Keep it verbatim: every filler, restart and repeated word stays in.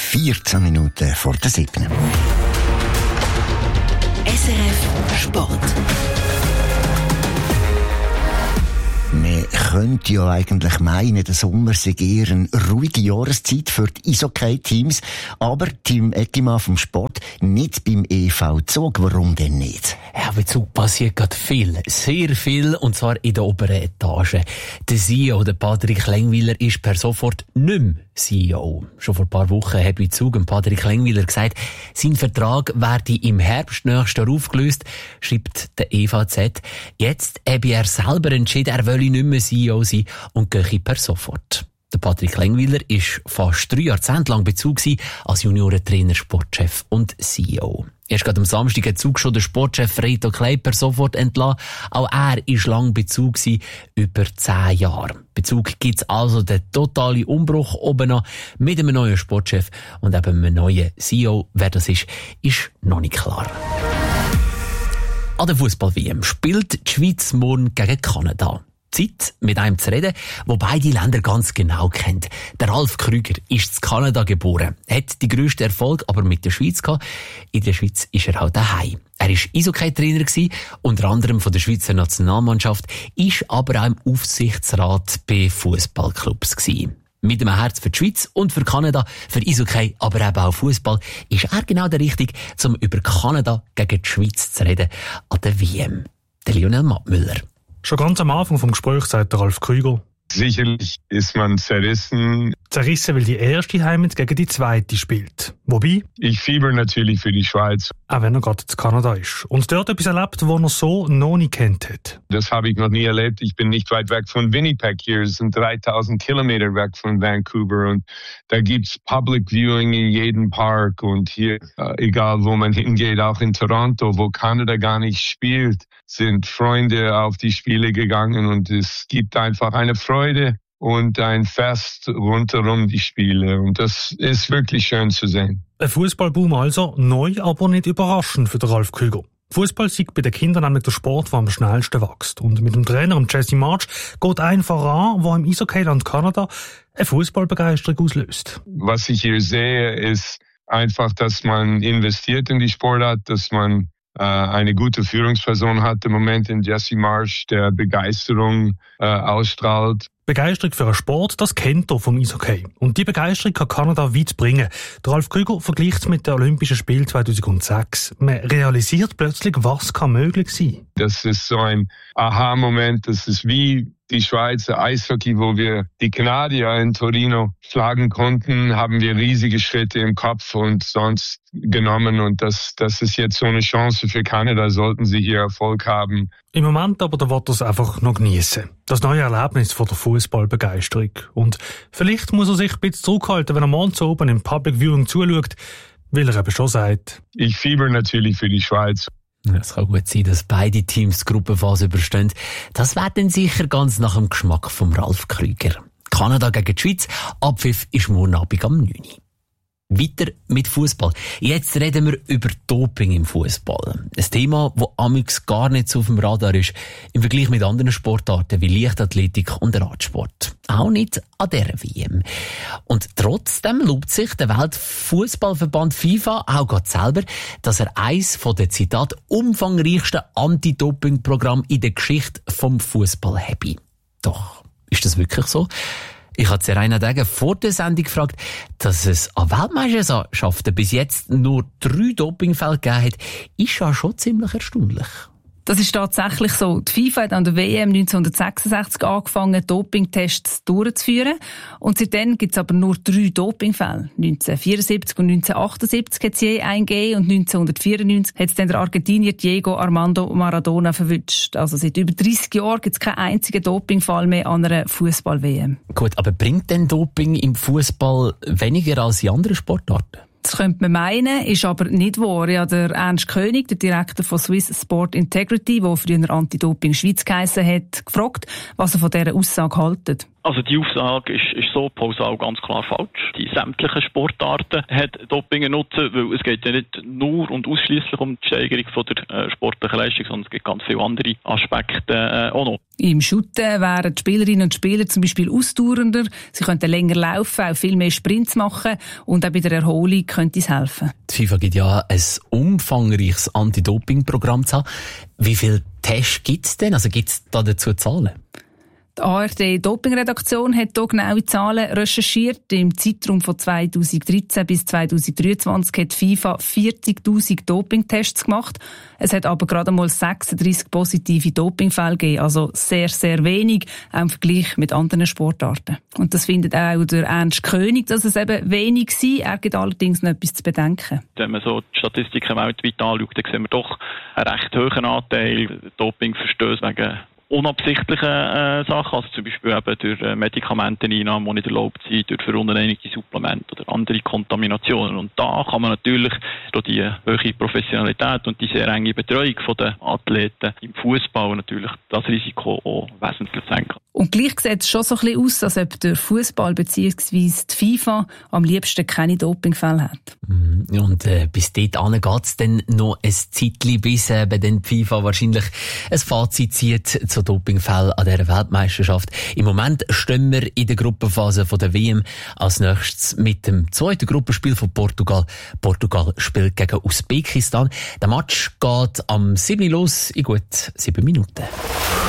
vierzehn Minuten vor der sieben. S R F Sport. Man könnte ja eigentlich meinen, der Sommer sei eher eine ruhige Jahreszeit für die Eishockey-Teams. Aber Tim Eckimann vom Sport nicht beim E V Zug. Warum denn nicht? Ja, bei Zug passiert gerade viel. Sehr viel. Und zwar in der oberen Etage. Der C E O, der Patrick Lengwiller, ist per sofort nicht mehr C E O. Schon vor ein paar Wochen hat bei Zug Patrick Lengwiller gesagt, sein Vertrag werde im Herbst nächstes Jahr aufgelöst, schreibt der E V Z. Jetzt habe er selber entschieden, er wolle nicht mehr C E O sein und gehe per sofort. Der Patrick Lengwiller war fast drei Jahrzehnte lang bei Zug als Juniorentrainer, Sportchef und C E O. Erst gerade am Samstag hat Zug schon den Sportchef Reto Kleiper sofort entlassen. Auch er war lang bei Zug, über zehn Jahre. Bei Zug gibt es also den totalen Umbruch oben an mit einem neuen Sportchef und eben einem neuen C E O. Wer das ist, ist noch nicht klar. An der Fußball-W M spielt die Schweiz morgen gegen Kanada. Zeit, mit einem zu reden, der beide Länder ganz genau kennt. Der Ralf Krüger ist in Kanada geboren, hat die grössten Erfolg aber mit der Schweiz gehabt. In der Schweiz ist er halt daheim. Er war Eishockey-Trainer, unter anderem von der Schweizer Nationalmannschaft, ist aber auch im Aufsichtsrat bei Fußballclubs gewesen. Mit einem Herz für die Schweiz und für Kanada, für Eishockey, aber eben auch Fußball, ist er genau der Richtige, um über Kanada gegen die Schweiz zu reden an der W M. Der Lionel Mattmüller. Schon ganz am Anfang vom Gespräch sagt der Ralf Krüger: Sicherlich ist man zerrissen. Zerrissen, weil die erste Heimat gegen die zweite spielt. Wobei? Ich fieber natürlich für die Schweiz. Auch wenn er gerade in Kanada ist. Und dort etwas erlebt, was er so noch nie kennt hat. Das habe ich noch nie erlebt. Ich bin nicht weit weg von Winnipeg hier. Es sind dreitausend Kilometer weg von Vancouver. Und da gibt's Public Viewing in jedem Park. Und hier, äh, egal wo man hingeht, auch in Toronto, wo Kanada gar nicht spielt, sind Freunde auf die Spiele gegangen. Und es gibt einfach eine Freude und ein Fest rundherum die Spiele. Und das ist wirklich schön zu sehen. Ein Fußballboom also, neu, aber nicht überraschend für den Ralf Krüger. Fußball ist bei den Kindern nämlich der Sport, der am schnellsten wächst. Und mit dem Trainer Jesse March geht ein voran, der im Eishockeyland Kanada eine Fußballbegeisterung auslöst. Was ich hier sehe, ist einfach, dass man investiert in die Sportart, dass man äh, eine gute Führungsperson hat im Moment in Jesse March, der Begeisterung äh, ausstrahlt. Begeisterung für einen Sport, das kennt er vom Eishockey. Und die Begeisterung kann Kanada weit bringen. Der Ralf Krüger vergleicht es mit den Olympischen Spielen zweitausendsechs. Man realisiert plötzlich, was kann möglich sein. Das ist so ein Aha-Moment. Das ist wie die Schweizer Eishockey, wo wir die Kanadier in Torino schlagen konnten, haben wir riesige Schritte im Kopf und sonst genommen. Und das, das ist jetzt so eine Chance für Kanada, sollten sie hier Erfolg haben. Im Moment aber, da wird er es einfach noch genießen. Das neue Erlebnis von der Fußballbegeisterung. Und vielleicht muss er sich ein bisschen zurückhalten, wenn er morgens oben im Public Viewing zuschaut, weil er eben schon sagt: Ich fieber natürlich für die Schweiz. Es kann gut sein, dass beide Teams die Gruppenphase überstehen. Das wäre dann sicher ganz nach dem Geschmack von Ralf Krüger. Kanada gegen die Schweiz. Abpfiff ist morgen Abend am neun Uhr. Weiter mit Fußball. Jetzt reden wir über Doping im Fußball. Ein Thema, das amigs gar nicht so auf dem Radar ist, im Vergleich mit anderen Sportarten wie Leichtathletik und Radsport. Auch nicht an dieser W M. Und trotzdem lobt sich der Weltfußballverband FIFA auch gerade selber, dass er eines von den, Zitat, umfangreichsten Anti-Doping-Programme in der Geschichte vom Fußball habe. Doch, ist das wirklich so? Ich habe Serena Degen vor der Sendung gefragt, dass es an Weltmeisterschaften bis jetzt nur drei Dopingfälle gegeben hat, ist ja schon ziemlich erstaunlich. Das ist tatsächlich so. Die FIFA hat an der W M neunzehnhundertsechsundsechzig angefangen, Dopingtests durchzuführen. Und seitdem gibt es aber nur drei Dopingfälle. neunzehnhundertvierundsiebzig und neunzehnhundertachtundsiebzig hat es je eingegeben und neunzehnhundertvierundneunzig hat es dann der Argentinier Diego Armando Maradona verwünscht. Also seit über dreissig Jahren gibt es keinen einzigen Dopingfall mehr an einer Fußball-W M. Gut, aber bringt denn Doping im Fußball weniger als in anderen Sportarten? Das könnte man meinen, ist aber nicht wahr. Ja, der Ernst König, der Direktor von Swiss Sport Integrity, der früher Anti-Doping Schweiz geheissen hat, gefragt, was er von dieser Aussage hält. Also die Aussage ist, ist so pauschal ganz klar falsch. Die sämtlichen Sportarten hat Doping einen Nutzen, weil es geht ja nicht nur und ausschliesslich um die Steigerung von der äh, sportlichen Leistung, sondern es gibt ganz viele andere Aspekte äh, auch noch. Im Shooten wären die Spielerinnen und Spieler zum Beispiel ausdauernder, sie könnten länger laufen, auch viel mehr Sprints machen und auch bei der Erholung könnte es helfen. Die FIFA gibt ja ein umfangreiches Anti-Doping-Programm zu haben. Wie viele Tests gibt es denn? Also gibt es da dazu Zahlen? Die A R D-Doping-Redaktion hat hier genaue Zahlen recherchiert. Im Zeitraum von zweitausenddreizehn bis zweitausenddreiundzwanzig hat die FIFA vierzigtausend Dopingtests gemacht. Es hat aber gerade mal sechsunddreissig positive Dopingfälle gegeben, also sehr, sehr wenig, auch im Vergleich mit anderen Sportarten. Und das findet auch der Ernst König, dass es eben wenig sei. Er gibt allerdings noch etwas zu bedenken. Wenn man so die Statistiken weltweit anschaut, dann sehen wir doch einen recht hohen Anteil Dopingverstöße wegen unabsichtliche äh, Sachen, also zum Beispiel eben durch äh, Medikamenteneinnahme, die nicht erlaubt sind, durch verunreinigte Supplemente oder andere Kontaminationen. Und da kann man natürlich durch die hohe Professionalität und die sehr enge Betreuung der Athleten im Fußball natürlich das Risiko auch wesentlich senken. Und gleich sieht es schon so ein bisschen aus, als ob der Fußball bzw. die FIFA am liebsten keine Dopingfälle hat. Und äh, bis dort geht es dann noch ein Zeitchen, bis äh, dann die FIFA wahrscheinlich ein Fazit zieht zu Dopingfällen an dieser Weltmeisterschaft. Im Moment stehen wir in der Gruppenphase von der W M als nächstes mit dem zweiten Gruppenspiel von Portugal. Portugal spielt gegen Usbekistan. Der Match geht am sieben los in gut sieben Minuten.